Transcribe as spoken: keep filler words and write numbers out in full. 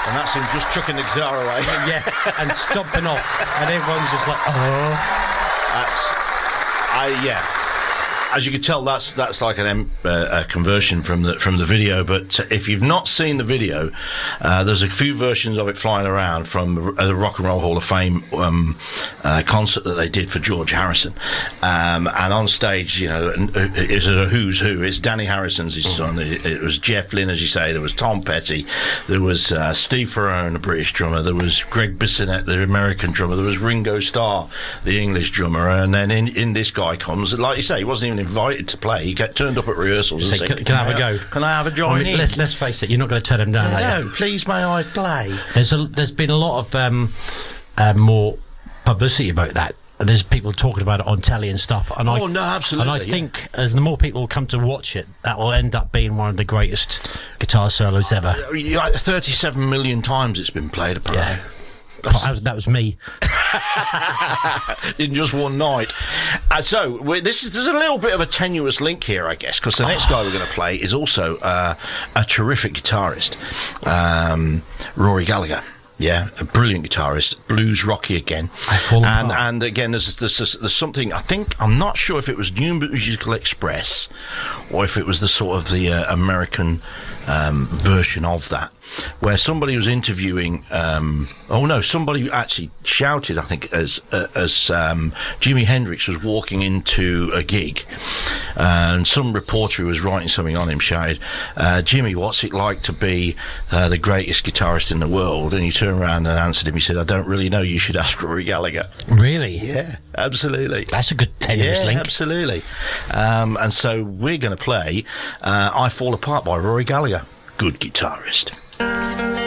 And that's him just chucking the guitar away. Yeah, and stomping off. And everyone's just like, oh. That's... I... Yeah. As you can tell, that's that's like an um, uh, a conversion from the from the video. But if you've not seen the video, uh, there's a few versions of it flying around from the Rock and Roll Hall of Fame um, uh, concert that they did for George Harrison. Um, and on stage, you know, it's a who's who. It's Danny Harrison's his son. It, it was Jeff Lynne, as you say. There was Tom Petty. There was uh, Steve Ferrone, the British drummer. There was Greg Bissonette, the American drummer. There was Ringo Starr, the English drummer. And then in, in this guy comes, like you say, he wasn't even invited to play. He get turned up at rehearsals and say, said, can, can I have a go? Can I have a join I mean, in? let's, let's face it, you're not going to turn him down, Yeah, are you? no, please may I play? There's, a, there's been a lot of um, uh, more publicity about that. There's people talking about it on telly and stuff. And Oh, I, no, absolutely, And I yeah. think as the more people come to watch it, that will end up being one of the greatest guitar solos ever. Like thirty-seven million times it's been played, apparently. Yeah. That was, that was me. In just one night. Uh, so we're, this is there's a little bit of a tenuous link here, I guess, because the next guy we're going to play is also uh, a terrific guitarist, um, Rory Gallagher. Yeah, a brilliant guitarist, blues rocky again, and and again there's, there's there's something. I think I'm not sure if it was New Musical Express or if it was the sort of the uh, American um, version of that, where somebody was interviewing. Um, oh no, somebody actually shouted. I think as uh, as um, Jimi Hendrix was walking into a gig, and some reporter who was writing something on him shouted, uh, "Jimmy, what's it like to be uh, the greatest guitarist in the world?" And he turned around and answered him. He said, "I don't really know. You should ask Rory Gallagher." Really? Yeah, absolutely. That's a good tenuous yeah, link. Absolutely. Um, and so we're going to play uh, "I Fall Apart" by Rory Gallagher. Good guitarist.